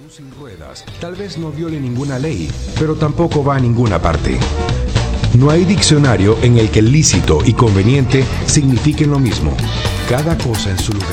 Sin ruedas, tal vez no viole ninguna ley, pero tampoco va a ninguna parte. No hay diccionario en el que lícito y conveniente signifiquen lo mismo. Cada cosa en su lugar.